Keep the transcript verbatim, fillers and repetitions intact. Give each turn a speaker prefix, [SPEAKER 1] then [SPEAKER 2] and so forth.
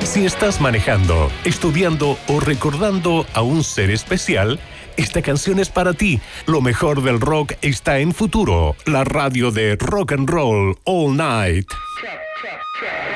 [SPEAKER 1] Si estás manejando, estudiando o recordando a un ser especial, esta canción es para ti. Lo mejor del rock está en Futuro, la radio de rock and roll all night.